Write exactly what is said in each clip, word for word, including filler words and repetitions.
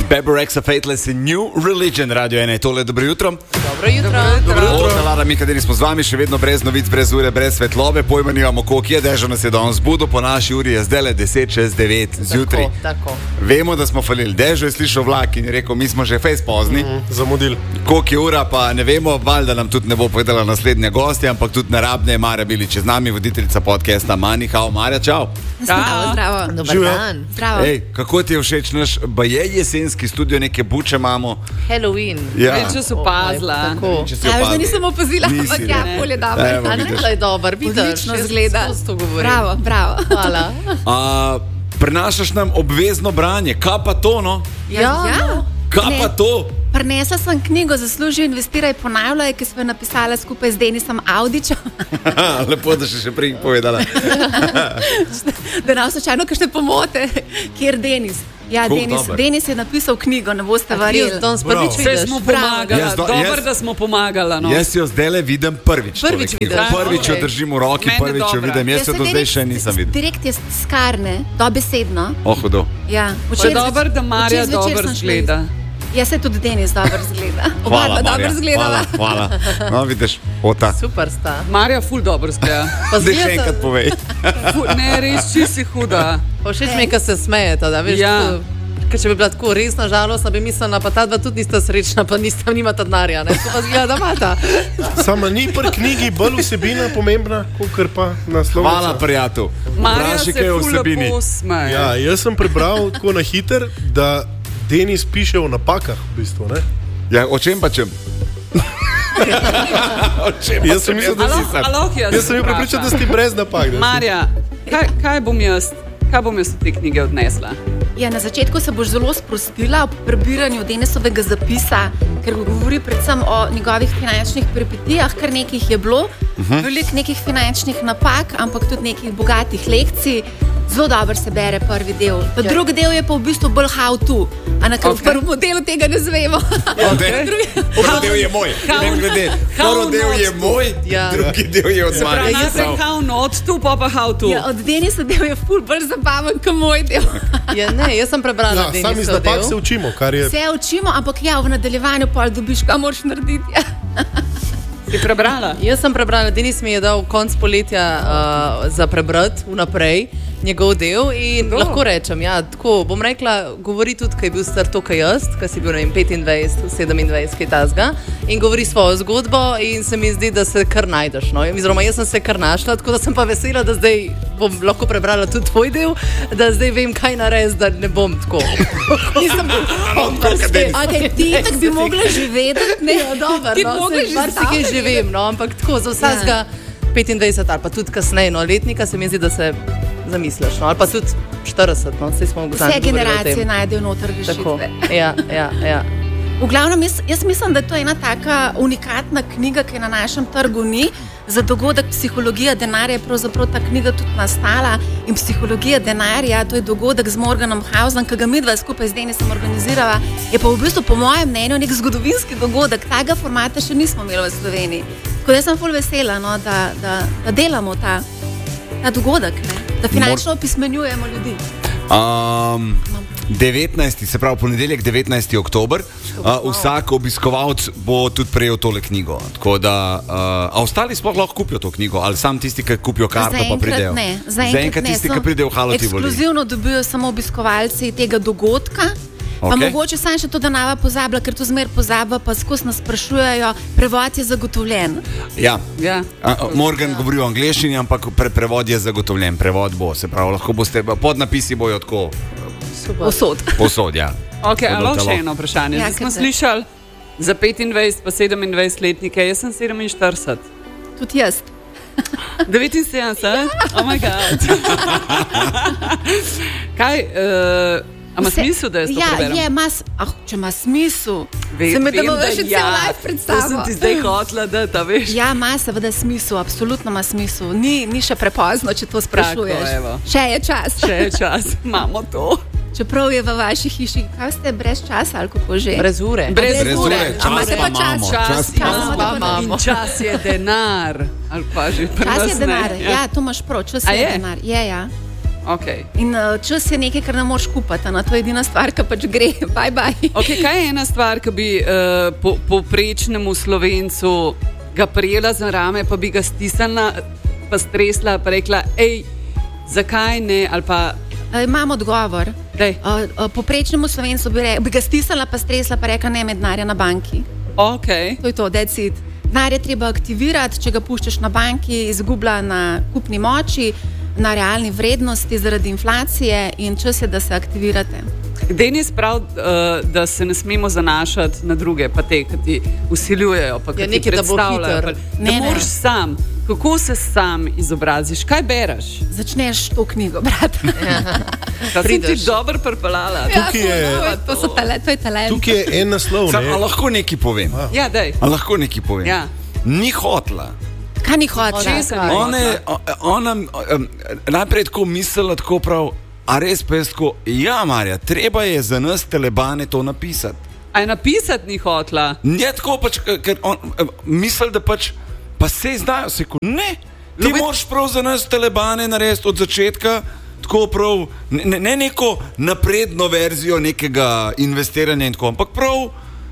Bebe Rexha, Fateless in New Religion, Radio ena je tole, dobro jutro. Dobro jutro. Dobro jutro. Lara, mi kadeni smo z vami, še vedno brez novic, brez ure, brez svetlobe, pojma nimamo, koliko je, dežo nas je danes budo, po naši uri je zdaj le deset čez devet zjutraj. Tako, tako. Vemo, da smo falili, dežo je slišal vlak in je rekel, mi smo že fejs pozni. Mm, zamudili. Koliko je ura, pa ne vemo, valjda nam tudi ne bo povedala naslednje gosti, ampak tudi narabne Marja Bilič je z nami, voditeljica podcasta Mani. Hao, Marja, čau. Zdravo, zdravo. Dobar dan. Zdravo. Ej, kako ti je všeč naš baje jesenski studio, neke buče imamo? Halloween. Ja. Če si opazila. Tako. Če si Ja, opazila. zdaj nisem opazila, Nisi, ampak ne. ja, bolje dobro. Evo, A ne, vidiš. da je dober, vidiš. Odlično jaz zgleda. skozi to govorim. Bravo, bravo. Hvala. A, prenašaš nam obvezno branje, kaj pa to, no? Ja, ja. Kaj Ne. pa to? Prinesla sem knjigo Zasluži, investiraj, ponavljaj, ki smo jo napisala skupaj z Denisom Avdićem. Lepo, da si še prej povedala. Da nam slučajno kakšne pomote, kjer Denis. Ja, Cool, Denis, dober. Denis je napisal knjigo, ne boste verjeli. Danes Bravo. prvič Vse vidiš. smo Bravo. pomagali, Jaz do- dobro, jaz- da smo pomagali. No. Jaz jo zdaj le vidim prvič. Prvič tole vidiš, knjigo. Prvič jo okej. držim v roki, Meni prvič jo dobra. vidim. Jaz jo do zdaj še nisem videl. Direkt je skarne, dobesedno. Oh, hudo. Ja, Če je dobro, da Marja včeraj zvečer dobro sem šla zgleda. iz- Jaz se tudi Denis dobro zgleda. Oba Hvala, dva dobro Marja. zgledava. Hvala, hvala. No, vidiš, ota. Super sta. Marja ful dobro zgleda. Pa Zdaj še zgleda enkrat se- povej. Ful, ne, res čisi huda. Pa všeč mi je, ko se smejeta, da veš. Ja. tako- Ker če bi bila tako resna, žalostna, bi mislila, pa ta dva tudi nista srečna, pa nista, nimata denarja, ne? To pa zgleda, da imata. Sama ni pri knjigi bolj vsebina pomembna, kot pa naslov. Hvala, prijatelj. Marja Vprašaj, se kaj je v ful vsebini. lepo smeje. Ja, jaz sem prebral tako na hiter, da Denis piše o napakah, v bistvu. Ne? Ja, o čem pa čem? O čem pa Jaz sem čem? mislil, da Alo, si alo, jaz, Jaz sem bil prepričan, da si brez napak. da si- Marja, kaj, kaj bom jaz, kaj bom jaz od te knjige odnesla? Ja, na začetku se boš zelo sprostila ob prebiranju Denisovega zapisa, ker govori predvsem o njegovih finančnih peripetijah, kar nekih je bilo, uh -huh. veliko nekih finančnih napak, ampak tudi nekih bogatih lekcij. Zelo dobro se bere prvi del. Ta Ja. drugi del je pa v bistvu bolj how to, a na Ok. okay. prvem delu tega ne zvemo. Ne, Prvi del je moj. How- Ne, glede, how Prvi del not je to. moj, Ja. drugi del je od Prav, Marja. najprej how not to, pa pa how to. Ja, od Denisa del je ful bolj zabaven, kot moj del. Ja, ne, jaz sem prebrala Ja, sam iz Denisov napak del. se učimo, kar je. Vse učimo, ampak ja, v nadaljevanju pol dobiš, kaj moraš narediti. Ja. Si prebrala? Jaz sem prebrala, Denis mi je dal konc poletja uh, za prebrati vnaprej njegov del in Do. lahko rečem, ja, tako bom rekla, govori tudi, kaj je bil star to, kaj jaz, kaj si bil, ne vem, petindvajset, sedemindvajset, kaj tasga in govori svojo zgodbo in se mi zdi, da se kar najdeš, no, oziroma jaz sem se kar našla, tako da sem pa vesela, da zdaj bom lahko prebrala tudi tvoj del, da zdaj vem, kaj narediti, da ne bom tako. Nisem okay, ti tako bi mogla že vedeti, ne, Ja, dobro, ti bi no, mogla saj že marsikaj zdavnaj živim, no, ampak tako za vsakega petindvajset ali pa tudi kasneje, no, letnika se mi zdi, da se zamisliš, no, ali pa tudi štirideset, no, saj smo Vse govorili o tem. generacije najdejo noter Tako, rešitve. ja, ja, ja. V glavnem, jaz, jaz mislim, da je to ena taka unikatna knjiga, ki na našem trgu ni. Za dogodek Psihologija denarja je pravzaprav ta knjiga tudi nastala in Psihologija denarja, to je dogodek z Morganom Houseom, ki ga midva skupaj z Denisom organizirava, je pa v bistvu po mojem mnenju nek zgodovinski dogodek. Tega formata še nismo imeli v Sloveniji. Tako da jaz sem ful vesela, no, da, da, da delamo ta, ta dogodek, ne? Da finančno opismenjujemo ljudi. Um, devetnajsti, se pravi ponedeljek, devetnajsti oktober. Uh, vsak obiskovalec bo tudi prejel tole knjigo. Tako da, uh, a ostali sploh lahko kupijo to knjigo, ali sam tisti, ki kupijo karto, pa pridejo? ne. Zaenkrat tisti, ki pridejo v Halo Tivoli. Ekskluzivno dobijo samo obiskovalci tega dogodka. Pa Okej. mogoče samo še to, da nava pozabila, ker to zmer pozaba, pa skozi nas sprašujejo, prevod je zagotovljen. Ja. Ja. A, Morgan govori o angleščini, ampak pre, prevod je zagotovljen. Prevod bo, se pravi, lahko boste, podnapisi bojo tako Posod. posod, ja. Ok, Tako da alo telo. še eno vprašanje. Ja, Zdaj smo kar te- slišali za petindvajset pa sedemindvajset letnike, jaz sem sedeminštirideset. Tudi jaz. devetinsedemdeset? Oh moj bog. Kaj, uh, a ima Vse- smisel, da jaz to ja, preberem? je, mas, ah, če ima smisel. Ve- Se mi da vem, bo še ja. cel live To predstavil. sem ti zdaj hotla, da ta veš. Ja, ima seveda smisel, absolutno ima smisel. Ni, ni še prepozno, če to sprašuješ. Tako, evo. Še je čas. Še je čas, imamo to. Čeprav je v vaši hiši, kaj ste brez časa ali kako že? Brez ure. Brez Brez ure, ure. čas Ampak pa pa čas. imamo. Čas, Čas čas imamo. pa imamo. In čas je denar. Ali pa že pri Čas nas je ne. denar. Ja, to imaš prav, čas A je je? denar. Je, ja. Okay. In uh, čas je nekaj, kar ne moreš kupiti, no? To je edina stvar, ki pač gre. Bye, bye. Okay, kaj je ena stvar, ki bi uh, po, poprečnemu Slovencu ga prijela za rame, pa bi ga stisnila, pa stresla, pa rekla, ej, zakaj ne, ali pa... Uh, imam odgovor. Uh, uh, poprečnemu Slovencu bi, re, bi ga stisnila, pa stresla, pa rekla, ne, med denarja na banki. Okay. To je to, that's it. Denar je treba aktivirati, če ga puščaš na banki, izgublja na kupni moči, na realni vrednosti zaradi inflacije in čas je, da se aktivirate. Denis prav, uh, da se ne smemo zanašati na druge, pa te, ki ti usiljujejo, pa ki Ja, ti nekaj, da bo predstavljajo. hiter. Pa, Ne, da ne. moraš sam. Kako se sam izobraziš? Kaj bereš? Začneš to knjigo brati. Da sem ti Prideš. dobro prpalala. Tukaj je, To, so tale, to je talent. tukaj je en naslov. Sam, Ne? a lahko nekaj povem? Ja, dej. A lahko nekaj povem? Ja. Ni hotla. Kaj ni hoče? Česa ni Ona, je- hotla? o- ona um, najprej tako mislila, tako prav, a res pa je tako, ja, Marja, treba je za nas telebane to napisati. A je napisati ni hotla? Je tako pač, ker on eh, misli, da pač, pa se znajo, se ko ne. Ti Ljubit- moraš prav za nas telebane narediti od začetka, tako prav, ne, ne neko napredno verzijo nekega investiranja in tako, ampak prav,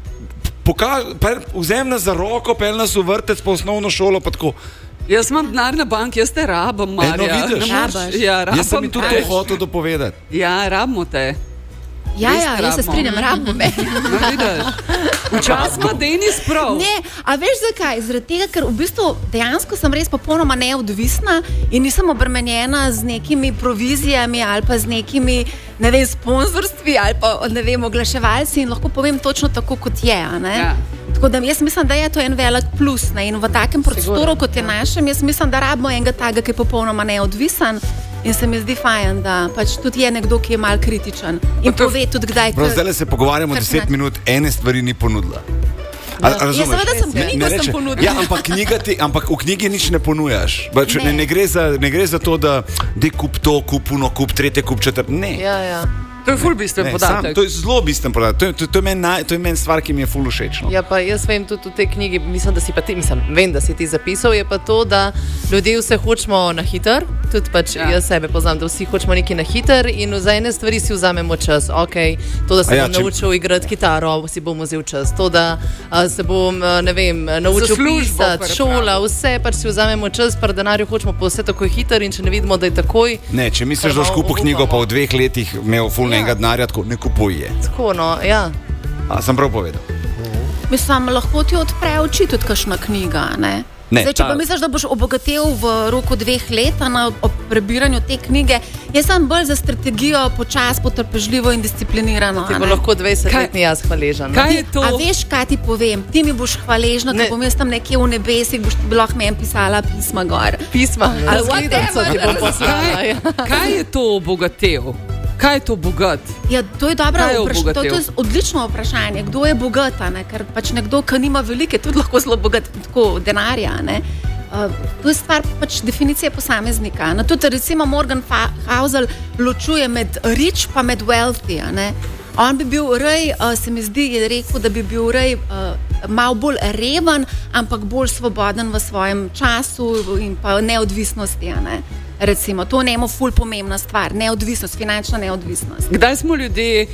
pokaž, pel, vzem nas za roko, pel nas v vrtec po osnovno šolo, pa tako. Jaz imam denar na banki, jaz te rabim, Marja. Eno vidiš. Ne moreš- Rabaš. Ja, rabim Jaz sem mi tudi te. to hotel dopovedati. Ja, rabimo te. Ja, Res ja, jaz se rabimo. strinjam, rabimo me. No, vidiš. Včasih ima Denis prav. Ne, a veš zakaj? Zaradi tega, ker v bistvu dejansko sem res popolnoma neodvisna in nisem obremenjena z nekimi provizijami ali pa z nekimi, ne vem, sponzorstvi ali pa, ne vem, oglaševalci in lahko povem točno tako, kot je, a ne? Ja. Tako da jaz mislim, da je to en velik plus, ne? In v takem prostoru, kot je našem, jaz mislim, da rabimo enega taga, ki je popolnoma neodvisen. In se mi zdi fajn, da pač tudi je nekdo, ki je mal kritičen in Pa to- pove tudi, kdaj Prav ke- zdaj se pogovarjamo kar deset zna- minut, ene stvari ni ponudila. A, Ja, razumeš? seveda sem Ne- knjigo ne sem reče- ponudila. Ja, ampak, knjiga ti, ampak v knjigi nič ne ponujaš. Pač, ne. Ne. Ne, ne, gre za, ne gre za to, da ti kup to, kup uno, kup tretje, kup četrt. Ne. Ja, ja. To je ful bistven Ne, sam, podatek. to je zelo bistven podatek. To je, to, to je meni naj- to je meni stvar, ki mi je ful všeč. No. Ja, pa jaz vem tudi v tej knjigi, mislim, da si pa ti, mislim, vem, da si ti zapisal, je pa to, da ljudje vse hočemo na hiter, tudi pač Ja. ja. jaz sebe poznam, da vsi hočemo nekaj na hiter in za ene stvari si vzamemo čas. Okay, to, da se A ja, bom če- naučil igrati kitaro, si bom vzel čas. To, da a, se bom, a, ne vem, naučil službo pisati, pripravil. šola, vse pač si vzamemo čas, pa denarju hočemo pa vse tako hiter in če ne vidimo, da je takoj, Ne, če misliš, da boš Prvo kupil knjigo, pa upamo. v dveh letih imel ful Ja. enega denarja, tako ne kupuj je. tako no, ja. A sem prav povedal? Mislim, lahko ti odpre oči tudi kakšna knjiga. Ne? Ne, Zdaj, če ta- pa misliš, da boš obogatel v roku dveh let a na, ob prebiranju te knjige, jaz sem bolj za strategijo počas, potrpežljivo in disciplinirano. Ti a bo ne. lahko dvajsetletni jaz hvaležen. Kaj je Ti- to? A veš, kaj ti povem? Ti mi boš hvaležna, Ne. ko bom jaz tam nekje v nebesih, boš ti lahko meni pisala pisma gor. Pisma, Ali zglednico whatever. ti bom poslala. Kaj, Ja. kaj je to obogatel? Kaj je to bogat? Ja, to je dobro Kaj je vprašanje. To, to obogatel? je odlično vprašanje. Kdo je bogat? a ne? Ker pač nekdo, ki nima velike, tudi lahko zelo bogat, tako denarja. a ne. Uh, to je stvar pač definicije posameznika. No, tudi recimo Morgan Fa- Housel ločuje med rich pa med wealthy. a ne. On bi bil rej, uh, se mi zdi, je rekel, da bi bil rej uh, malo bolj reven, ampak bolj svoboden v svojem času in pa neodvisnosti. a Ne. Recimo, to je njemu ful pomembna stvar, neodvisnost, finančna neodvisnost. Kdaj smo ljudje,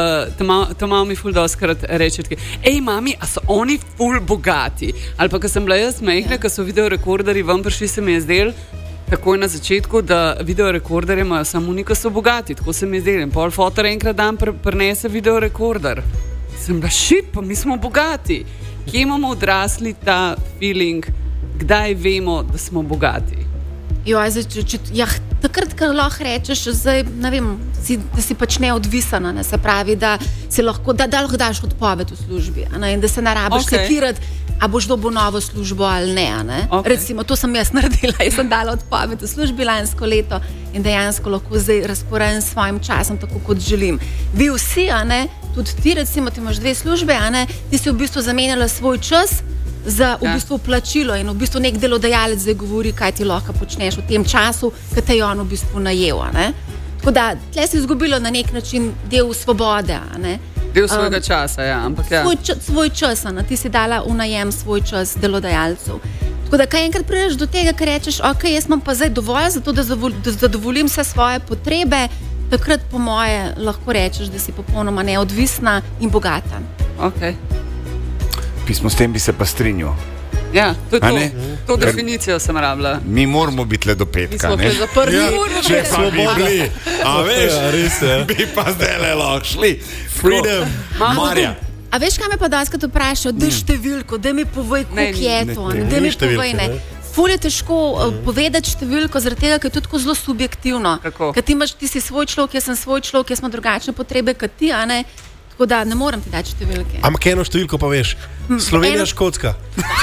uh, to malo mi ful doskrat reče, hej, mami, a so oni ful bogati? Ali pa, ko sem bila jaz mehna, ko so videorekorderji ven prišli, se mi je zdel, takoj na začetku, da videorekorderje imajo samo oni, ki so bogati, tako se mi je zdel. In pol fotor enkrat dan pr prenese videorekorder. Sem bila šit, pa mi smo bogati. Kje imamo odrasli ta feeling, kdaj vemo, da smo bogati? Jo, zdaj, če, če, ja, takrat, ko lahko rečeš, zdaj, ne vem, si, da si pač neodvisen, ne, se pravi, da, si lahko, da, da lahko daš odpoved v službi a ne, in da se ne rabiš Okej. sekirati, a boš dobil novo službo ali ne. a ne. Okej. Recimo, to sem jaz naredila. Jaz sem dala odpoved v službi lansko leto in dejansko lahko zdaj razporejam s svojim časom, tako kot želim. Vi vsi, a ne, tudi ti, recimo, ti imaš dve službe, a ne, ti si v bistvu zamenjala svoj čas za v Ja. bistvu plačilo in v bistvu nek delodajalec zdaj govori, kaj ti lahko počneš v tem času, ki te je on v bistvu najel. a ne. Tako da tle si izgubilo na nek način del svobode. a ne. Del svojega um, časa, ja, ampak ja. Svoj, čas, svoj čas, a ne. Ti si dala v najem svoj čas delodajalcev. Tako da, kaj enkrat prideš do tega, ker rečeš, ok, jaz imam pa zdaj dovolj za to, da, zavol, da zadovoljim vse svoje potrebe, takrat po moje lahko rečeš, da si popolnoma neodvisna in bogata. Okay. Pismo s tem bi se pa strinjal. Ja, to je A to. ne? To definicijo sem rabila. Mi moramo biti le do Mi petka, smo ne? že zaprli. Ja. Če smo bili, a veš, Ja, res je. bi pa zdaj le lahko šli. Freedom. Marja. A veš, kaj me pa daskrat vprašajo, da številko, da mi povej, Ne, koliko je ne, to, ne, da ni mi številke, povej, ne. ne. Ful je težko uh, povedati številko, zaradi tega, ker je tudi tako zelo subjektivno. Kako? Ker ti imaš, ti si svoj človek, jaz sem svoj človek, jaz imam drugačne potrebe kot ti, a ne? Tako da ne morem ti dati številke. Ampak eno številko pa veš. Slovenija, eno- Škotska.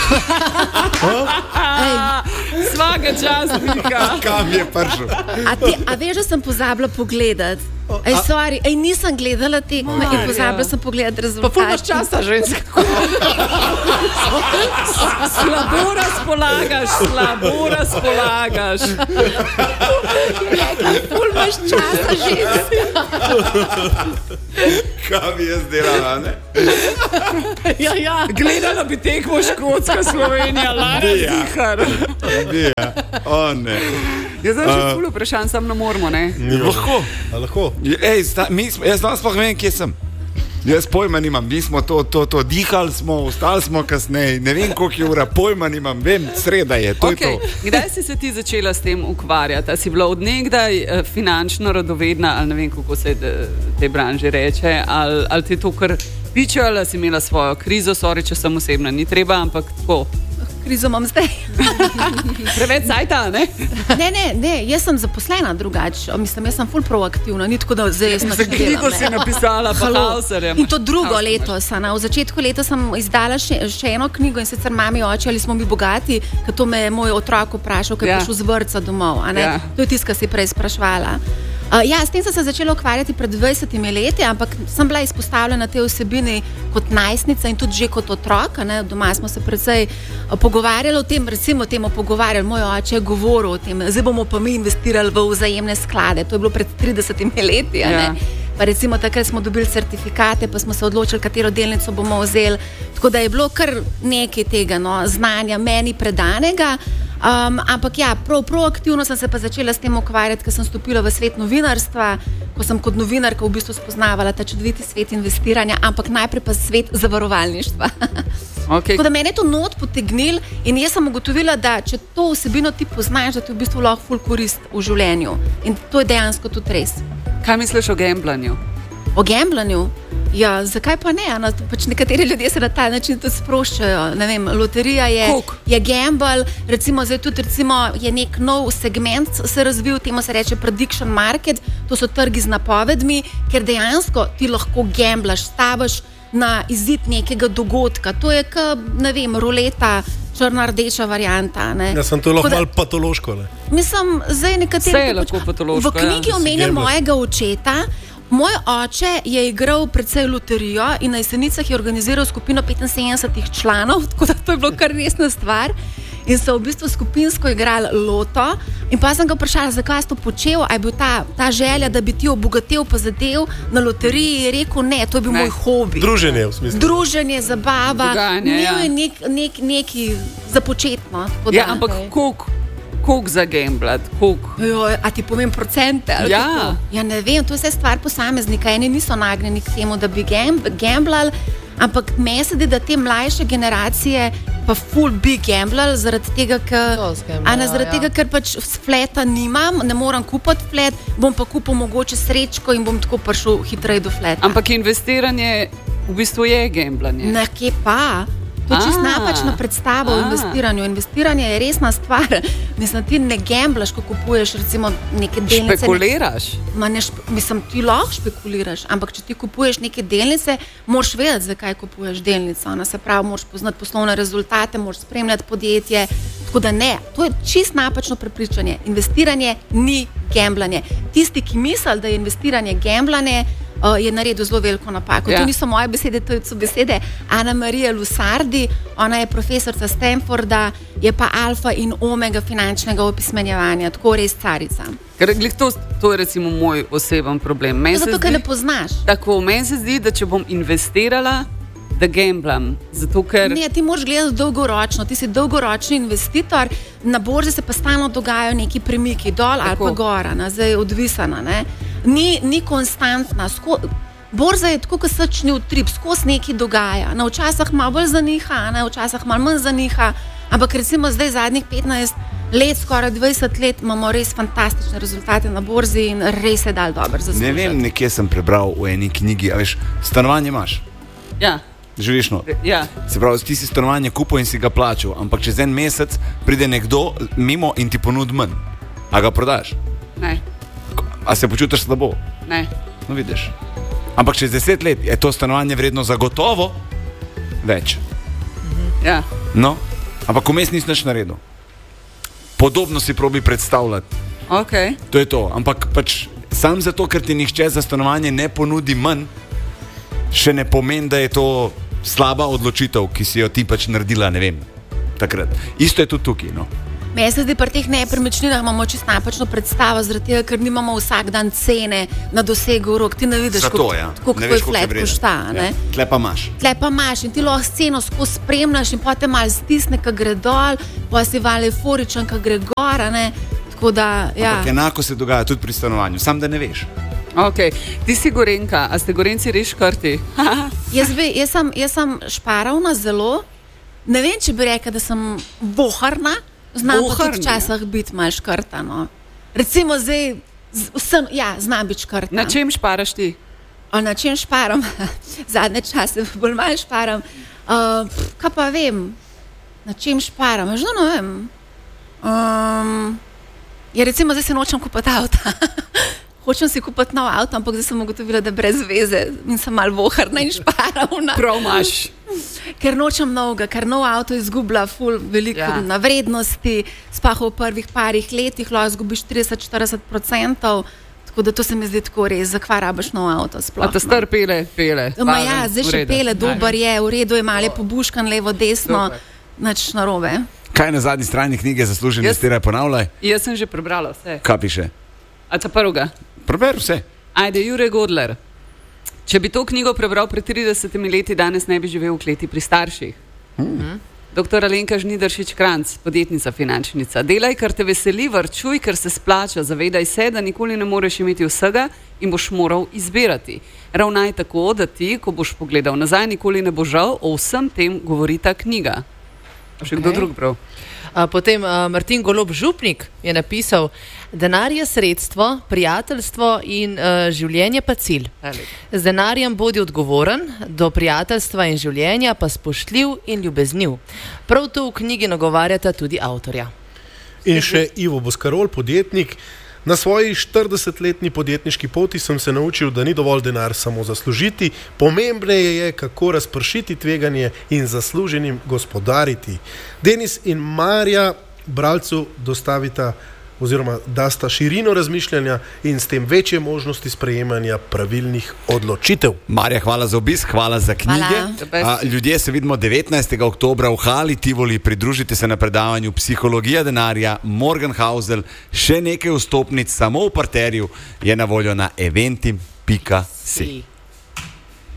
Ej, Svaka čast, Mika. Kam je prišel? a, ti, a veš, da sem pozabila pogledati? Ej, sorry, ej, nisem gledala tekme in pozabila sem pogledati Pa ful imaš rezultate. časa, ženska. Slabo razpolagaš, slabo razpolagaš. Ful imaš časa, ženska. Kaj bi jaz delala, ne? Ja, ja. Gledala bi tekmo Škotska, Slovenija, Lara Ja. Zihar. Ja, o ne. Jaz sem že Uh, ful vprašanj, sam ne moramo, ne? Lahko. A lahko? Ej, sta, mi smo, jaz danes pa vem, kje sem. Jaz pojma nimam, mi smo to, to, to dihali, smo, ostali smo kasneje, ne vem, koliko je ura, pojma nimam, vem, sreda je, to Okay. je to. Kdaj si se ti začela s tem ukvarjati? A si bila od nekdaj eh, finančno radovedna, ali ne vem, kako se de, te branže reče, ali, ali ti to kar piče, ali si imela svojo krizo, sorry, če sem osebna, ni treba, ampak tako. Krizo imam zdaj. Preveč sajta, ne? Ne, ne, ne, jaz sem zaposlena drugače. Mislim, jaz sem ful proaktivna, ni tako, da zdaj jaz Za nič knjigo delam, si ne. napisala, pa Halo. Hauserjem. In to drugo Hauser imaš. leto. Sana. V začetku leta sem izdala še, še eno knjigo in sicer Mami oče, ali smo mi bogati, ker to me je moj otrok vprašal, ker je Ja. prišel z vrtca domov. a ne. Ja. To je tisto, kar si prej sprašvala. Uh, ja, s tem sem se začela ukvarjati pred dvajsetimi leti, ampak sem bila izpostavljena tej vsebini kot najstnica in tudi že kot otrok. a ne. Doma smo se precej uh, pogovarjali o tem, recimo o tem pogovarjali. Moj oče je govoril o tem, zdaj bomo pa mi investirali v vzajemne sklade. To je bilo pred tridesetimi leti. a ne. Ja. Pa recimo takrat smo dobili certifikate, pa smo se odločili, katero delnico bomo vzeli. Tako da je bilo kar nekaj tega no, znanja meni predanega. Um, ampak ja, prav proaktivno sem se pa začela s tem ukvarjati, ker sem stopila v svet novinarstva, ko sem kot novinarka v bistvu spoznavala ta čudoviti svet investiranja, ampak najprej pa svet zavarovalništva. Okay. Tako da mene je to not potegnil in jaz sem ugotovila, da če to vsebino ti poznaš, da ti v bistvu lahko ful korist v življenju. In to je dejansko tudi res. Kaj misliš o gamblanju? O gamblanju? Ja, zakaj pa ne? No, pač nekateri ljudje se na ta način tudi sproščajo. Ne vem, loterija je, Koliko? je gamble, recimo zdaj tudi recimo je nek nov segment se razvil, temu se reče prediction market, to so trgi z napovedmi, ker dejansko ti lahko gamblaš, stavaš na izid nekega dogodka. To je kot, ne vem, ruleta, črna-rdeča varianta. Ne? Jaz sem to lahko Tako da- malo patološko. Ne? Mislim, zdaj nekateri. Vse je to lahko patološko, V knjigi ja. omenjam Gambler. mojega očeta. Moj oče je igral predvsej loterijo in na Jesenicah je organiziral skupino petinsedemdesetih članov, tako da to je bilo kar resna stvar. In so v bistvu skupinsko igrali loto. In pa sem ga vprašala, zakaj si to počel, a je bil ta, ta želja, da bi ti obogatil pa zadev na loteriji. Je rekel, ne, to je bil Ne. moj hobi. Druženje v smislu. Druženje, zabava, Dogajanje, imel ja. je nek, nek, neki započetno. tako Ja, da- ampak koliko? Koliko za gamblat? Koliko? Jo, a ti povem procente? ali Ja. kako? Ja, ne vem, to je vse stvar posameznika. Eni niso nagnjeni k temu, da bi gamb, gamblali, ampak meni se zdi, da te mlajše generacije pa ful bi gamblali zaradi tega, ker, Dosti a ne, gamblajo, zaradi ja. tega, ker pač fleta nimam, ne morem kupiti flet, bom pa kupil mogoče srečko in bom tako prišel hitreje do fleta. Ampak investiranje v bistvu je gamblanje. Nekje pa. To je čisto A. napačna predstava o A. investiranju. Investiranje je resna stvar. Mislim, ti ne gamblaš, ko kupuješ recimo neke delnice. Špekuliraš? Ma ne špe, mislim, ti lahko špekuliraš, ampak če ti kupuješ neke delnice, moraš vedeti, zakaj kupuješ delnico. Ne? Se pravi, moraš poznati poslovne rezultate, moraš spremljati podjetje. Tako da ne, to je čist napačno prepričanje. Investiranje ni gamblanje. Tisti, ki misli, da je investiranje gamblanje, uh, je naredil zelo veliko napako. Ja. To niso moje besede, to so besede Ana Marije Lusardi, ona je profesorica Stanforda, je pa alfa in omega finančnega opismenjevanja, tako res carica. Ker glih to, to je recimo moj oseben problem. Meni se Zato, ker zdi- ne poznaš. Tako, meni se zdi, da če bom investirala, da gamblam. Zato, ker... Ne, ti moraš gledati dolgoročno, ti si dolgoročni investitor, na borzi se pa stalno dogajajo neki premiki dol ali pa gora, ne, zdaj je odvisana. Ne. Ni, ni konstantna. Sko borza je tako, kot srčni utrip, skozi nekaj dogaja. Na včasih malo bolj zaniha, ne, včasih malo manj zaniha, ampak recimo zdaj zadnjih petnajst let, skoraj dvajset let imamo res fantastične rezultate na borzi in res je dal dobro zaslužiti. Ne vem, nekje sem prebral v eni knjigi, a veš, stanovanje imaš. Ja. Živiš not. Ja. Se pravi, ti si stanovanje kupil in si ga plačal, ampak čez en mesec pride nekdo mimo in ti ponudi manj. A ga prodaš? Ne. A se počutiš slabo? Ne. No vidiš. Ampak čez deset let je to stanovanje vredno zagotovo več. Ja. No, ampak vmes nisi nič naredil. Podobno si probi predstavljati. Okay. To je to, ampak pač sam zato, ker ti nihče za stanovanje ne ponudi manj, še ne pomeni, da je to slaba odločitev, ki si jo ti pač naredila, ne vem, takrat. Isto je tudi tukaj, no. Meni se zdi, pri teh nepremičninah imamo čisto napačno predstavo, zaradi tega, ker nimamo vsak dan cene na dosegu rok. Ti ne vidiš, zato, ja. koliko tvoj flat košta. Ja. Tle pa imaš. Tle pa imaš in ti lahko sceno skozi spremljaš in potem malo stisne, ko gre dol, pa si vale euforičen, ko gre gor. Tako da, ja. Ampak enako se dogaja tudi pri stanovanju, sam da ne veš. Okay. Ti si Gorenka, a ste Gorenci res škrti? jaz, ve, jaz, sem, jaz sem šparavna zelo, ne vem, če bi rekla, da sem voharna. Znam pa tudi včasih biti malo škrta. No. Recimo zdaj, vsem, ja, znam biti škrta. Na čem šparaš ti? O, na čem šparam? Zadnje čase bolj malo šparam. Uh, kaj pa vem, na čem šparam? Že ne vem. Um, ja, recimo zdaj se nočem kupiti avta. Hočem si kupiti nov avto, ampak zdaj sem ugotovila, da brez veze in sem malo voharna in šparavna. Prav imaš. Ker nočem novega, ker nov avto izgublja ful veliko ja. na vrednosti, sploh v prvih parih letih lahko izgubiš trideset do štirideset procentov, tako da to se mi zdi tako res, zakva rabiš nov avto sploh. A te star pele, pele. Ma ja, zdaj še pele, dober je, v redu je, malo je pobuškan, levo, desno, nič narobe. Kaj na zadnji strani knjige Zaslužen investiraj, ponavljaj? Jaz sem že prebrala vse. Kaj piše? A ta prvega? Preber vse. Ajde, Jure Godler. Če bi to knjigo prebral pred tridesetimi leti, danes ne bi živel v kleti pri starših. Hmm. Doktor Alenka Žnidaršič-Kranc, podjetnica, finančnica. Delaj, kar te veseli, varčuj, ker se splača. Zavedaj se, da nikoli ne moreš imeti vsega in boš moral izbirati. Ravnaj tako, da ti, ko boš pogledal nazaj, nikoli ne bo žal. O vsem tem govori ta knjiga. Še okay. Kdo drug prav? A potem a, Martin Golob Župnik je napisal: denar je sredstvo, prijateljstvo in a, življenje pa cilj. Z denarjem bodi odgovoren, do prijateljstva in življenja pa spoštljiv in ljubezniv. Prav to v knjigi nagovarjata tudi avtorja. In še Ivo Boskarol, podjetnik. Na svoji štiridesetletni podjetniški poti sem se naučil, da ni dovolj denar samo zaslužiti, pomembneje je, kako razpršiti tveganje in zasluženim gospodariti. Denis in Marja bralcu dostavita oziroma dasta širino razmišljanja in s tem večje možnosti sprejemanja pravilnih odločitev. Marja, hvala za obisk, hvala za knjige. Hvala. A, ljudje, se vidimo devetnajstega oktobra v Hali Tivoli, pridružite se na predavanju Psihologija denarja, Morgan Housel, še nekaj vstopnic samo v parterju je na voljo na eventim pika si.